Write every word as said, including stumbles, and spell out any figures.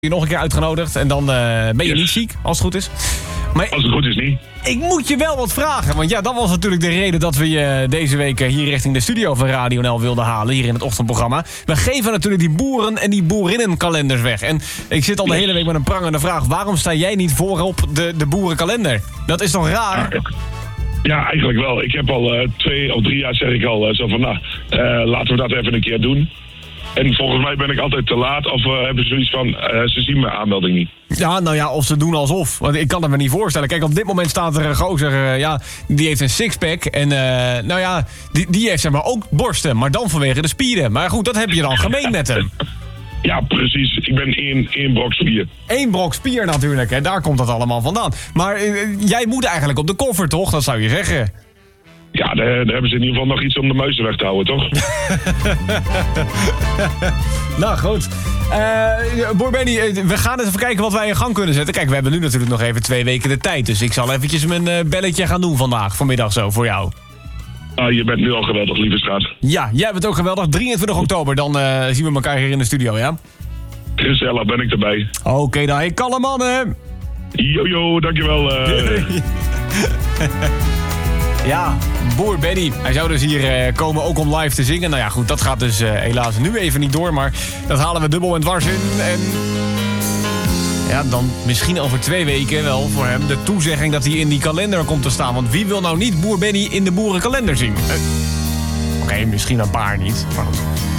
je nog een keer uitgenodigd en dan uh, ben je Yes. niet ziek, als het goed is. Maar Als het goed is niet. ik moet je wel wat vragen, want ja, dat was natuurlijk de reden dat we je deze week hier richting de studio van Radio N L wilden halen, hier in het ochtendprogramma. We geven natuurlijk die boeren- en die boerinnenkalenders weg. En ik zit al de hele week met een prangende vraag, waarom sta jij niet voorop de, de boerenkalender? Dat is toch raar? Ja, ja, eigenlijk wel. Ik heb al uh, twee of drie jaar zeg ik al uh, zo van, nou, uh, laten we dat even een keer doen. En volgens mij ben ik altijd te laat of uh, hebben ze zoiets van, uh, ze zien mijn aanmelding niet. Ja, nou ja, of ze doen alsof. Want ik kan het me niet voorstellen. Kijk, op dit moment staat er een gozer, uh, ja, die heeft een sixpack. En uh, nou ja, die, die heeft zeg maar ook borsten, maar dan vanwege de spieren. Maar goed, dat heb je dan gemeen met hem. Ja, precies. Ik ben één, één brok spier. Eén brok spier natuurlijk, hè. Daar komt dat allemaal vandaan. Maar uh, jij moet eigenlijk op de koffer, toch? Dat zou je zeggen. Ja, daar, daar hebben ze in ieder geval nog iets om de muizen weg te houden, toch? Nou, goed. Uh, Boer Benny, we gaan eens even kijken wat wij in gang kunnen zetten. Kijk, we hebben nu natuurlijk nog even twee weken de tijd. Dus ik zal eventjes mijn uh, belletje gaan doen vandaag, vanmiddag zo, voor jou. Ah, je bent nu al geweldig, lieve schat. Ja, jij bent ook geweldig. drieëntwintig oktober, dan uh, zien we elkaar hier in de studio, ja? Gezellig, ben ik erbij. Oké, okay, dan. Hey, kalme mannen. Jojo, dankjewel. Uh... Ja, Boer Benny. Hij zou dus hier uh, komen ook om live te zingen. Nou ja, goed, dat gaat dus uh, helaas nu even niet door. Maar dat halen we dubbel en dwars in. En ja, dan misschien over twee weken wel voor hem de toezegging dat hij in die kalender komt te staan. Want wie wil nou niet Boer Benny in de boerenkalender zien? Uh, Oké, okay, misschien een paar niet, maar goed.